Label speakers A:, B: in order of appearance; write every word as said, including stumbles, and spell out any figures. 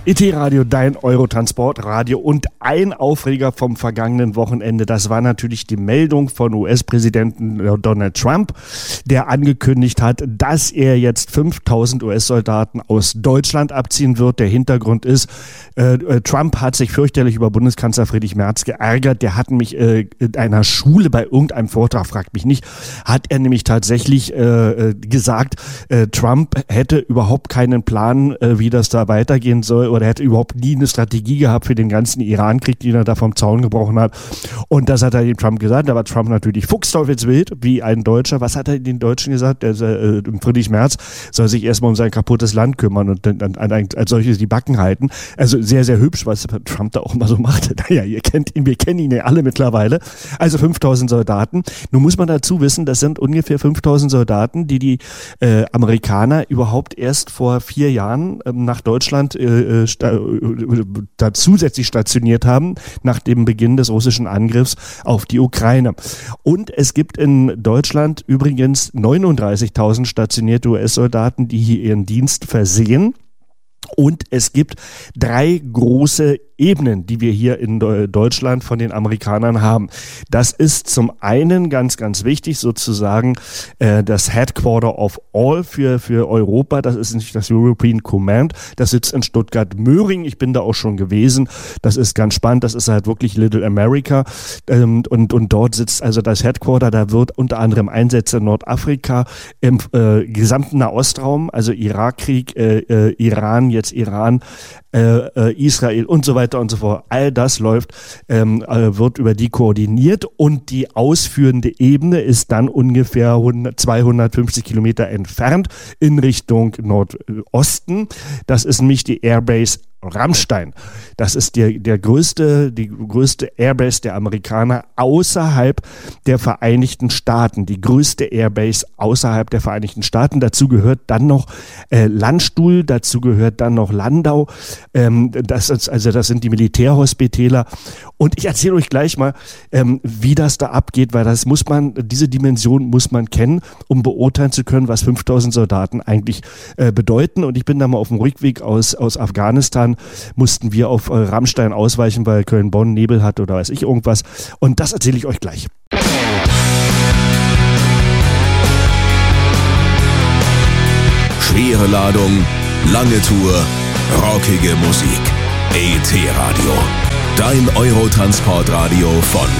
A: E T-Radio, dein Eurotransportradio, und ein Aufreger vom vergangenen Wochenende, das war natürlich die Meldung von U S-Präsidenten Donald Trump, der angekündigt hat, dass er jetzt fünftausend U S-Soldaten aus Deutschland abziehen wird. Der Hintergrund ist, äh, Trump hat sich fürchterlich über Bundeskanzler Friedrich Merz geärgert. Der hat mich äh, in einer Schule bei irgendeinem Vortrag, fragt mich nicht, hat er nämlich tatsächlich äh, gesagt, äh, Trump hätte überhaupt keinen Plan, äh, wie das da weitergehen soll, oder er hätte überhaupt nie eine Strategie gehabt für den ganzen Iran-Krieg, den er da vom Zaun gebrochen hat. Und das hat er dem Trump gesagt. Da war Trump natürlich fuchsteufelswild, wie ein Deutscher. Was hat er den Deutschen gesagt? Der, äh, Friedrich Merz soll sich erstmal um sein kaputtes Land kümmern und dann als solches die Backen halten. Also sehr, sehr hübsch, was Trump da auch immer so macht. Naja, ihr kennt ihn, wir kennen ihn ja alle mittlerweile. Also fünftausend Soldaten. Nun muss man dazu wissen, das sind ungefähr fünftausend Soldaten, die die äh, Amerikaner überhaupt erst vor vier Jahren ähm, nach Deutschland äh, sta- da zusätzlich stationiert haben, nach dem Beginn des russischen Angriffs auf die Ukraine. Und es gibt in Deutschland übrigens neununddreißigtausend stationierte U S-Soldaten, die hier ihren Dienst versehen. Und es gibt drei große Ebenen, die wir hier in Deutschland von den Amerikanern haben. Das ist zum einen ganz, ganz wichtig, sozusagen äh, das Headquarter of All für, für Europa. Das ist nicht das European Command. Das sitzt in Stuttgart-Möhring. Ich bin da auch schon gewesen. Das ist ganz spannend. Das ist halt wirklich Little America. Ähm, und, und dort sitzt also das Headquarter. Da wird unter anderem Einsätze in Nordafrika, im äh, gesamten Nahostraum, also Irakkrieg, äh, äh, Iran, jetzt Iran, äh, äh, Israel und so weiter und so fort. All das läuft, ähm, äh, wird über die koordiniert, und die ausführende Ebene ist dann ungefähr zweihundertfünfzig Kilometer entfernt in Richtung Nordosten. Das ist nämlich die Airbase Ramstein. Das ist der, der größte, die größte Airbase der Amerikaner außerhalb der Vereinigten Staaten. Die größte Airbase außerhalb der Vereinigten Staaten. Dazu gehört dann noch äh, Landstuhl, dazu gehört dann noch Landau. Ähm, das ist, also das sind die Militärhospitäler. Und ich erzähle euch gleich mal, ähm, wie das da abgeht, weil das muss man, diese Dimension muss man kennen, um beurteilen zu können, was fünftausend Soldaten eigentlich äh, bedeuten. Und ich bin da mal auf dem Rückweg aus, aus Afghanistan, mussten wir auf Ramstein ausweichen, weil Köln-Bonn Nebel hat oder weiß ich irgendwas. Und das erzähle ich euch gleich.
B: Schwere Ladung, lange Tour, rockige Musik. E T-Radio. Dein Eurotransportradio von